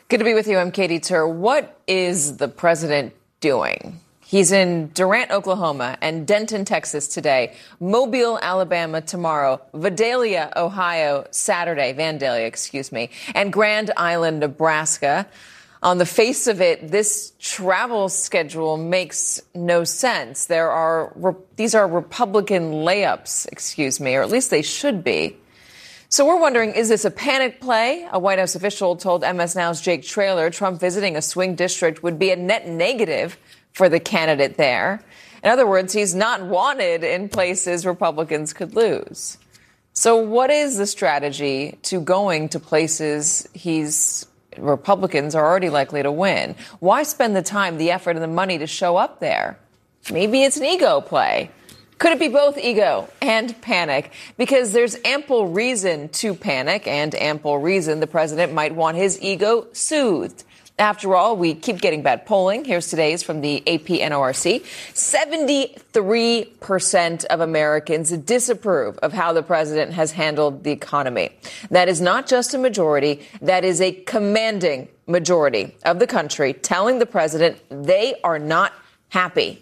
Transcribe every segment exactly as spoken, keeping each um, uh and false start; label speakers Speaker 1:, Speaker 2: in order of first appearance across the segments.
Speaker 1: Good to be with you. I'm Katie Tur. What is the president doing? He's in Durant, Oklahoma, and Denton, Texas today, Mobile, Alabama tomorrow, Vidalia, Ohio Saturday, Vandalia, excuse me, and Grand Island, Nebraska. On the face of it, this travel schedule makes no sense. There are these are Republican layups, excuse me, or at least they should be. So we're wondering, is this a panic play? A White House official told M S Now's Jake Traylor Trump visiting a swing district would be a net negative for the candidate there. In other words, he's not wanted in places Republicans could lose. So what is the strategy to going to places he's Republicans are already likely to win? Why spend the time, the effort, and the money to show up there? Maybe it's an ego play. Could it be both ego and panic? Because there's ample reason to panic and ample reason the president might want his ego soothed. After all, we keep getting bad polling. Here's today's from the A P N O R C. seventy-three percent of Americans disapprove of how the president has handled the economy. That is not just a majority. That is a commanding majority of the country telling the president they are not happy.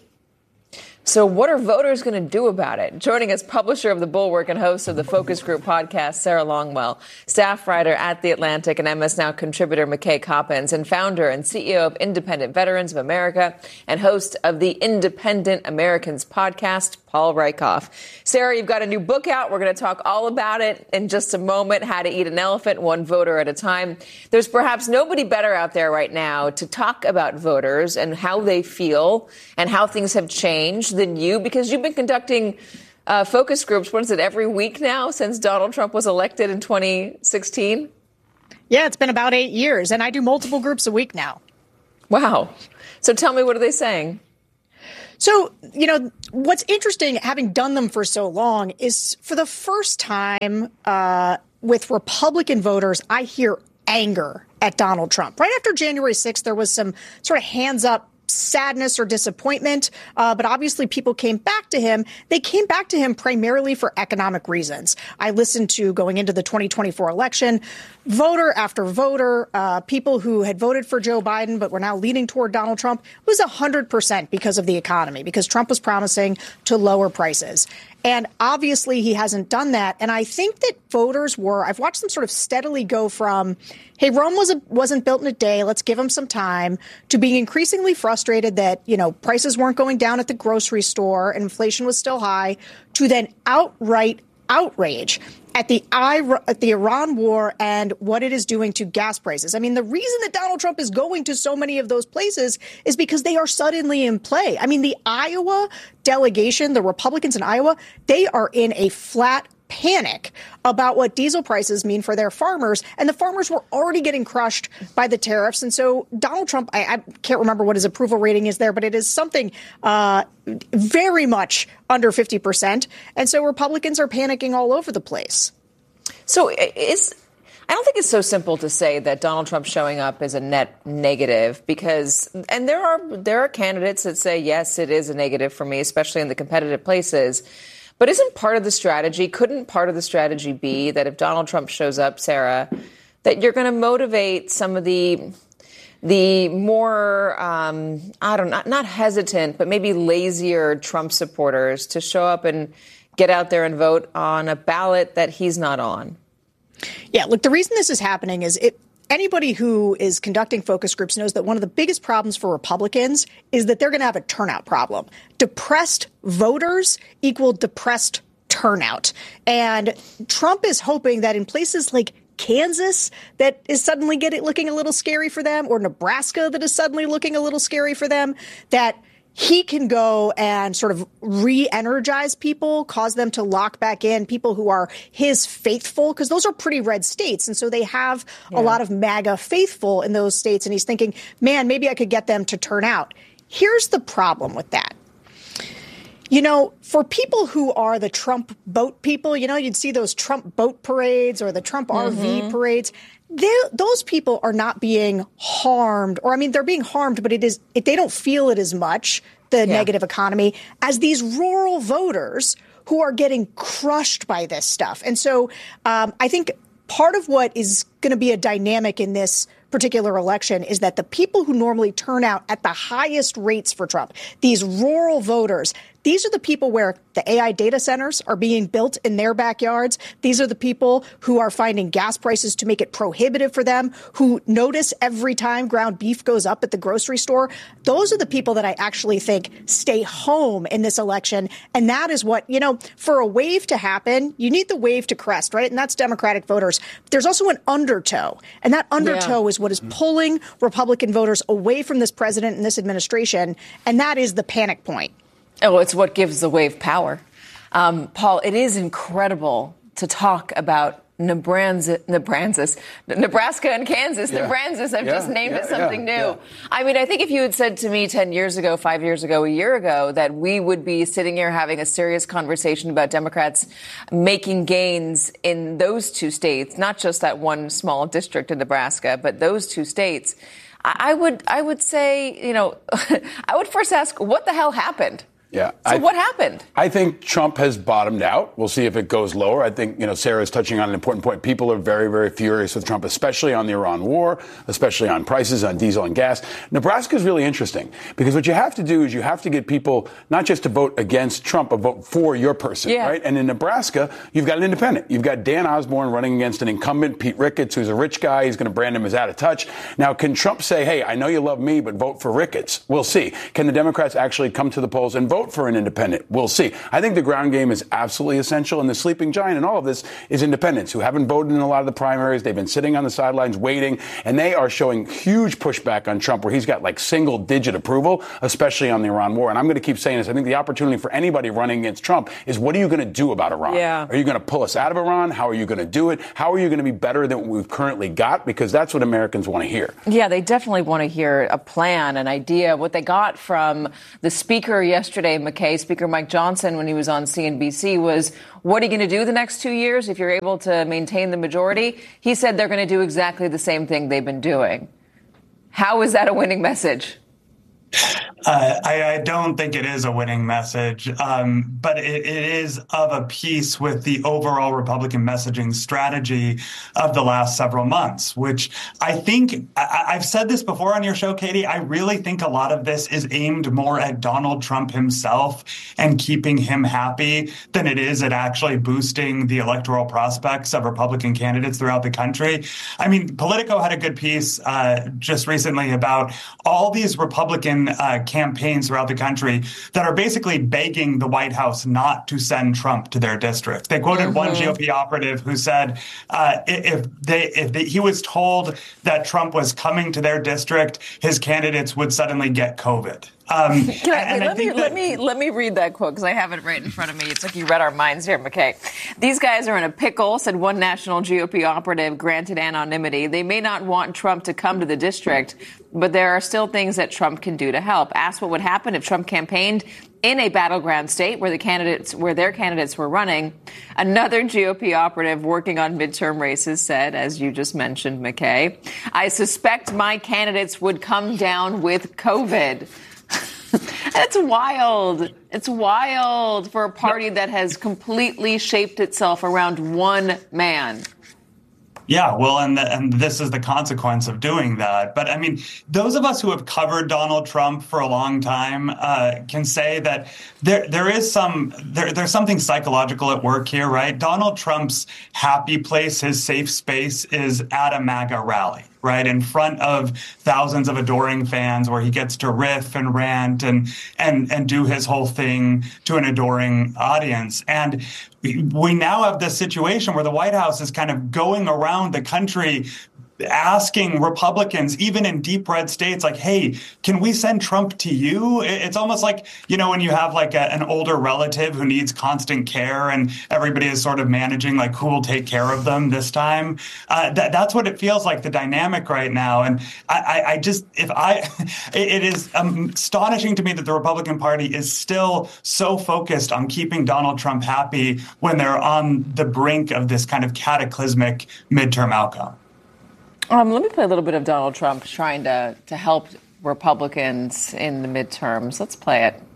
Speaker 1: So what are voters going to do about it? Joining us, publisher of The Bulwark and host of the Focus Group podcast, Sarah Longwell, staff writer at The Atlantic and M S Now contributor McKay Coppins, and founder and C E O of Independent Veterans of America and host of the Independent Americans podcast, Paul Rieckhoff. Sarah, you've got a new book out. We're going to talk all about it in just a moment, How to Eat an Elephant, One Voter at a Time. There's perhaps nobody better out there right now to talk about voters and how they feel and how things have changed than you, because you've been conducting uh, focus groups, what is it, every week now since Donald Trump was elected in twenty sixteen?
Speaker 2: Yeah, it's been about eight years, and I do multiple groups a week now.
Speaker 1: Wow. So tell me, what are they saying?
Speaker 2: So, you know, what's interesting, having done them for so long, is for the first time uh, with Republican voters, I hear anger at Donald Trump. Right after January sixth, there was some sort of hands up sadness or disappointment, uh, but obviously people came back to him. They came back to him primarily for economic reasons. I listened to, going into the twenty twenty-four election, voter after voter, uh, people who had voted for Joe Biden but were now leaning toward Donald Trump, it was one hundred percent because of the economy, because Trump was promising to lower prices. And obviously he hasn't done that. And I think that voters were, I've watched them sort of steadily go from, hey, Rome was a, wasn't built in a day, let's give him some time, to being increasingly frustrated that, you know, prices weren't going down at the grocery store and inflation was still high, to then outright outrage at the at the Iran war and what it is doing to gas prices. I mean, the reason that Donald Trump is going to so many of those places is because they are suddenly in play. I mean, the Iowa delegation, the Republicans in Iowa, they are in a flat panic about what diesel prices mean for their farmers. And the farmers were already getting crushed by the tariffs. And so Donald Trump, I, I can't remember what his approval rating is there, but it is something uh, very much under fifty percent. And so Republicans are panicking all over the place.
Speaker 1: So is I don't think it's so simple to say that Donald Trump showing up is a net negative, because and there are there are candidates that say, yes, it is a negative for me, especially in the competitive places. But isn't part of the strategy, couldn't part of the strategy be that if Donald Trump shows up, Sarah, that you're going to motivate some of the the more, um, I don't know, not, not hesitant, but maybe lazier Trump supporters to show up and get out there and vote on a ballot that he's not on?
Speaker 2: Yeah, look, the reason this is happening is it. Anybody who is conducting focus groups knows that one of the biggest problems for Republicans is that they're going to have a turnout problem. Depressed voters equal depressed turnout. And Trump is hoping that in places like Kansas, that is suddenly getting looking a little scary for them, or Nebraska, that is suddenly looking a little scary for them, that he can go and sort of re-energize people, cause them to lock back in people who are his faithful, because those are pretty red states. And so they have yeah. a lot of MAGA faithful in those states. And he's thinking, man, maybe I could get them to turn out. Here's the problem with that. You know, for people who are the Trump boat people, you know, you'd see those Trump boat parades or the Trump mm-hmm. R V parades. Those people are not being harmed, or I mean, they're being harmed, but it is it, they don't feel it as much, the yeah. negative economy, as these rural voters who are getting crushed by this stuff. And so um, I think part of what is going to be a dynamic in this particular election is that the people who normally turn out at the highest rates for Trump, these rural voters, these are the people where the A I data centers are being built in their backyards. These are the people who are finding gas prices to make it prohibitive for them, who notice every time ground beef goes up at the grocery store. Those are the people that I actually think stay home in this election. And that is what, you know, for a wave to happen, you need the wave to crest, right? And that's Democratic voters. There's also an undertow. And that undertow yeah. is what is pulling Republican voters away from this president and this administration. And that is the panic point.
Speaker 1: Oh, it's what gives the wave power. Um, Paul, it is incredible to talk about Nebraska, Nebraska, Nebraska and Kansas. Yeah. Nebraska, I've yeah. just named yeah, it something yeah, new. Yeah. I mean, I think if you had said to me ten years ago, five years ago, a year ago, that we would be sitting here having a serious conversation about Democrats making gains in those two states, not just that one small district in Nebraska, but those two states, I would, I would say, you know, I would first ask, what the hell happened?
Speaker 3: Yeah.
Speaker 1: So I, what happened?
Speaker 3: I think Trump has bottomed out. We'll see if it goes lower. I think, you know, Sarah is touching on an important point. People are very, very furious with Trump, especially on the Iran war, especially on prices on diesel and gas. Nebraska is really interesting because what you have to do is you have to get people not just to vote against Trump, but vote for your person, yeah. right? And in Nebraska, you've got an independent. You've got Dan Osborne running against an incumbent, Pete Ricketts, who's a rich guy. He's going to brand him as out of touch. Now, can Trump say, hey, I know you love me, but vote for Ricketts? We'll see. Can the Democrats actually come to the polls and vote for an independent? We'll see. I think the ground game is absolutely essential, and the sleeping giant in all of this is independents who haven't voted in a lot of the primaries. They've been sitting on the sidelines waiting, and they are showing huge pushback on Trump, where he's got like single-digit approval, especially on the Iran war. And I'm going to keep saying this. I think the opportunity for anybody running against Trump is, what are you going to do about Iran?
Speaker 1: Yeah.
Speaker 3: Are you going to pull us out of Iran? How are you going to do it? How are you going to be better than what we've currently got? Because that's what Americans want to hear.
Speaker 1: Yeah, they definitely want to hear a plan, an idea. What they got from the speaker yesterday, McKay, Speaker Mike Johnson, when he was on C N B C, was, what are you going to do the next two years if you're able to maintain the majority? He said they're going to do exactly the same thing they've been doing. How is that a winning message?
Speaker 4: Uh, I, I don't think it is a winning message, um, but it, it is of a piece with the overall Republican messaging strategy of the last several months, which I think I, I've said this before on your show, Katie. I really think a lot of this is aimed more at Donald Trump himself and keeping him happy than it is at actually boosting the electoral prospects of Republican candidates throughout the country. I mean, Politico had a good piece uh, just recently about all these Republican uh, campaigns throughout the country that are basically begging the White House not to send Trump to their district. They quoted mm-hmm. one G O P operative who said uh, if they if they, he was told that Trump was coming to their district, his candidates would suddenly get COVID. Um,
Speaker 1: Can I, and let, I me, that, let me let me read that quote, because I have it right in front of me. It's like you read our minds here, McKay. These guys are in a pickle, said one national G O P operative granted anonymity. They may not want Trump to come to the district, but there are still things that Trump can do to help. Asked what would happen if Trump campaigned in a battleground state where the candidates, where their candidates were running, another G O P operative working on midterm races said, as you just mentioned, McKay, I suspect my candidates would come down with COVID. It's wild. It's wild for a party that has completely shaped itself around one man.
Speaker 4: Yeah, well, and the, and this is the consequence of doing that. But I mean, those of us who have covered Donald Trump for a long time uh, can say that there there is some there there's something psychological at work here, right? Donald Trump's happy place, his safe space, is at a MAGA rally, right, in front of thousands of adoring fans, where he gets to riff and rant and and and do his whole thing to an adoring audience. And we now have this situation where the White House is kind of going around the country asking Republicans, even in deep red states, like, hey, can we send Trump to you? It's almost like, you know, when you have like a, an older relative who needs constant care and everybody is sort of managing like who will take care of them this time. Uh, that, that's what it feels like, the dynamic right now. And I, I, I just, if I, it, it is um, astonishing to me that the Republican Party is still so focused on keeping Donald Trump happy when they're on the brink of this kind of cataclysmic midterm outcome.
Speaker 1: Um, let me play a little bit of Donald Trump trying to, to help Republicans in the midterms. Let's play it.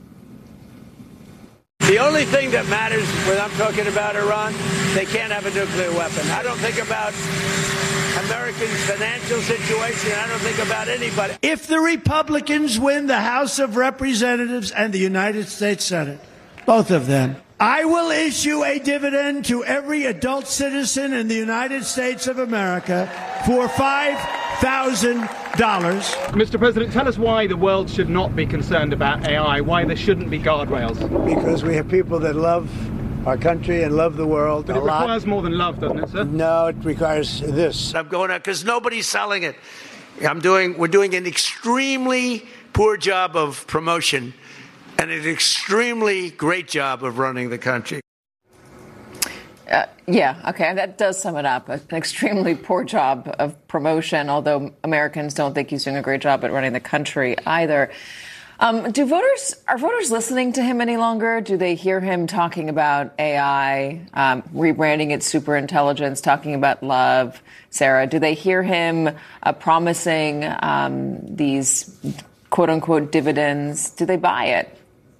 Speaker 5: The only thing that matters when I'm talking about Iran, they can't have a nuclear weapon. I don't think about Americans' financial situation. I don't think about anybody.
Speaker 6: If the Republicans win the House of Representatives and the United States Senate, both of them, I will issue a dividend to every adult citizen in the United States of America for five thousand dollars.
Speaker 7: Mister President, tell us why the world should not be concerned about A I, why there shouldn't be guardrails.
Speaker 5: Because we have people that love our country and love the world
Speaker 7: but
Speaker 5: a
Speaker 7: it
Speaker 5: lot.
Speaker 7: requires more than love, doesn't it, sir?
Speaker 5: No, it requires this. I'm going out because nobody's selling it. I'm doing. We're doing an extremely poor job of promotion and an extremely great job of running the country.
Speaker 1: Uh, yeah, okay, that does sum it up. An extremely poor job of promotion, although Americans don't think he's doing a great job at running the country either. Um, do voters, are voters listening to him any longer? Do they hear him talking about A I, um, rebranding it superintelligence, talking about love? Sarah, do they hear him uh, promising um, these quote unquote dividends? Do they buy it?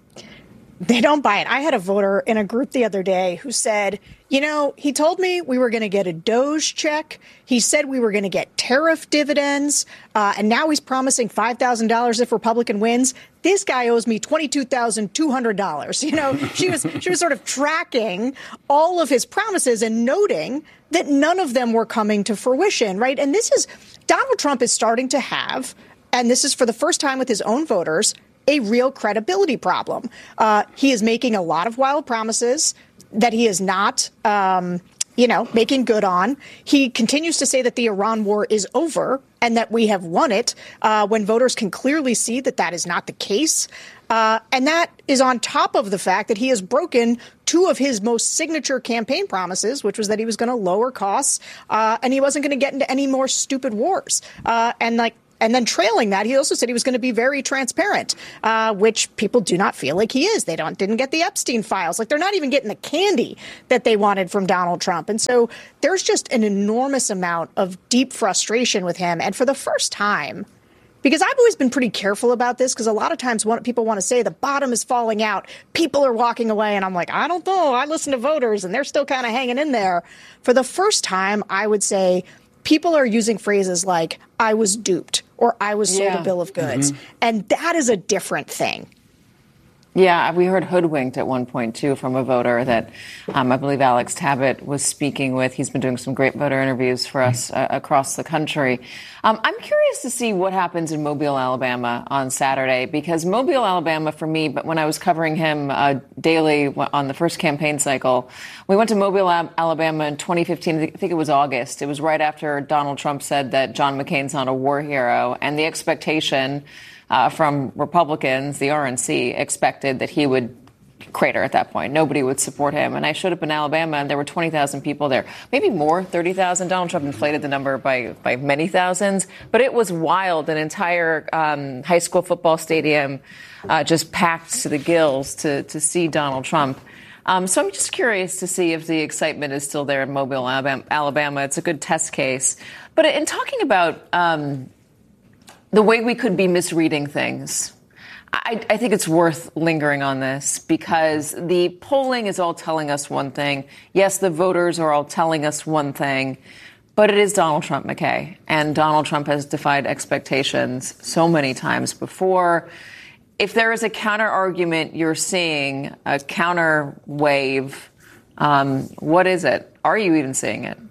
Speaker 2: They don't buy it. I had a voter in a group the other day who said, you know, he told me we were going to get a DOGE check. He said we were going to get tariff dividends. Uh, and now he's promising five thousand dollars if Republican wins. This guy owes me twenty-two thousand two hundred dollars. You know, she was she was sort of tracking all of his promises and noting that none of them were coming to fruition. Right. And this is Donald Trump is starting to have, and this is for the first time with his own voters, a real credibility problem. Uh, he is making a lot of wild promises that he is not, um, you know, making good on. He continues to say that the Iran war is over and that we have won it uh, when voters can clearly see that that is not the case. Uh, and that is on top of the fact that he has broken two of his most signature campaign promises, which was that he was going to lower costs uh, and he wasn't going to get into any more stupid wars. Uh, and like, And then trailing that, he also said he was going to be very transparent, uh, which people do not feel like he is. They don't didn't get the Epstein files. Like they're not even getting the candy that they wanted from Donald Trump. And so there's just an enormous amount of deep frustration with him. And for the first time, because I've always been pretty careful about this, because a lot of times what people want to say the bottom is falling out, people are walking away. And I'm like, I don't know. I listen to voters and they're still kind of hanging in there. For the first time, I would say people are using phrases like I was duped or I was sold
Speaker 1: yeah.
Speaker 2: a bill of goods.
Speaker 1: Mm-hmm.
Speaker 2: And that is a different thing.
Speaker 1: Yeah, we heard hoodwinked at one point, too, from a voter that um, I believe Alex Tabbitt was speaking with. He's been doing some great voter interviews for us uh, across the country. Um, I'm curious to see what happens in Mobile, Alabama on Saturday, because Mobile, Alabama, for me, but when I was covering him uh, daily on the first campaign cycle, we went to Mobile, Alabama in twenty fifteen. I think it was August. It was right after Donald Trump said that John McCain's not a war hero, and the expectation Uh, from Republicans, the R N C, expected that he would crater at that point. Nobody would support him. And I showed up in Alabama, and there were twenty thousand people there. Maybe more, thirty thousand. Donald Trump inflated the number by, by many thousands. But it was wild. An entire um, high school football stadium uh, just packed to the gills to, to see Donald Trump. Um, so I'm just curious to see if the excitement is still there in Mobile, Alabama. It's a good test case. But in talking about Um, the way we could be misreading things, I, I think it's worth lingering on this because the polling is all telling us one thing. Yes, the voters are all telling us one thing, but it is Donald Trump, McKay. And Donald Trump has defied expectations so many times before. If there is a counter argument you're seeing, a counter wave, um, what is it? Are you even seeing it?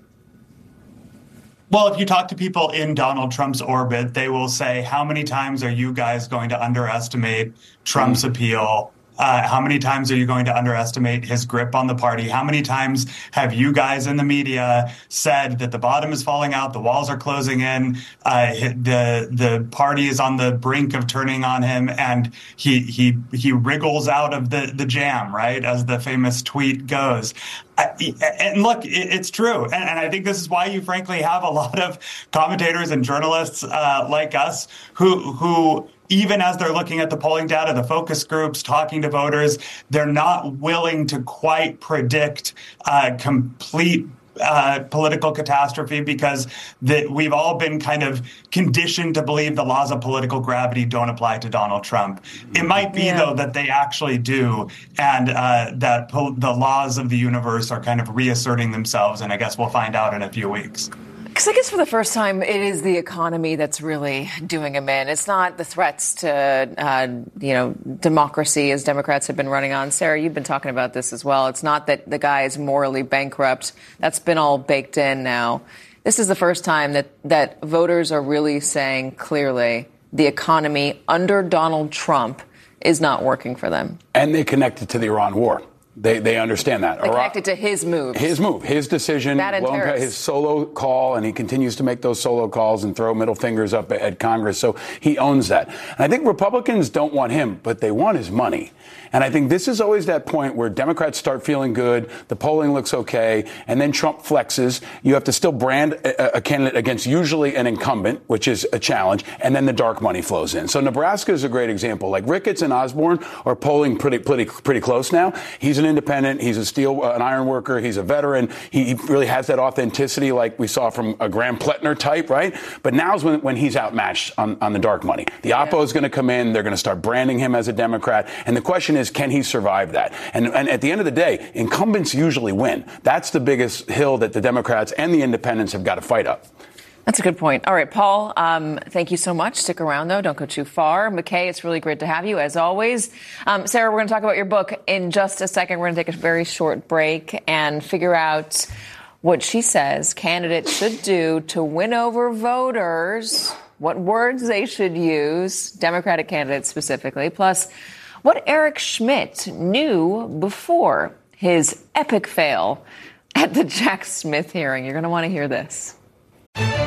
Speaker 4: Well, if you talk to people in Donald Trump's orbit, they will say, how many times are you guys going to underestimate Trump's mm-hmm. appeal? Uh, how many times are you going to underestimate his grip on the party? How many times have you guys in the media said that the bottom is falling out, the walls are closing in, uh, the the party is on the brink of turning on him, and he he he wriggles out of the, the jam, right, as the famous tweet goes. And look, it's true. And I think this is why you frankly have a lot of commentators and journalists uh, like us who who even as they're looking at the polling data, the focus groups, talking to voters, they're not willing to quite predict uh, complete uh, political catastrophe because the, we've all been kind of conditioned to believe the laws of political gravity don't apply to Donald Trump. It might be, yeah. though, that they actually do, and uh, that po- the laws of the universe are kind of reasserting themselves, and I guess we'll find out in a few weeks.
Speaker 1: Because I guess for the first time, it is the economy that's really doing him in. It's not the threats to, uh, you know, democracy as Democrats have been running on. Sarah, you've been talking about this as well. It's not that the guy is morally bankrupt. That's been all baked in now. This is the first time that, that voters are really saying clearly the economy under Donald Trump is not working for them.
Speaker 3: And they connect it to the Iran war. They they understand that.
Speaker 1: They connected to his move.
Speaker 3: His move, his decision,
Speaker 1: That and tariffs.
Speaker 3: his solo call, and he continues to make those solo calls and throw middle fingers up at Congress. So he owns that. And I think Republicans don't want him, but they want his money. And I think this is always that point where Democrats start feeling good, the polling looks okay, and then Trump flexes. You have to still brand a, a candidate against usually an incumbent, which is a challenge, and then the dark money flows in. So Nebraska is a great example. Like Ricketts and Osborne are polling pretty pretty pretty close now. He's an independent. He's a steel, uh, an iron worker. He's a veteran. He, he really has that authenticity like we saw from a Graham Pletner type, right? But now's when, when he's outmatched on, on the dark money. The Oppo is going to come in. They're going to start branding him as a Democrat. And the question is, can he survive that? And, and at the end of the day, incumbents usually win. That's the biggest hill that the Democrats and the independents have got to fight up.
Speaker 1: That's a good point. All right, Paul, um, thank you so much. Stick around, though. Don't go too far. McKay, it's really great to have you, as always. Um, Sarah, we're going to talk about your book in just a second. We're going to take a very short break and figure out what she says candidates should do to win over voters, what words they should use, Democratic candidates specifically, plus what Eric Schmidt knew before his epic fail at the Jack Smith hearing. You're going to want to hear this.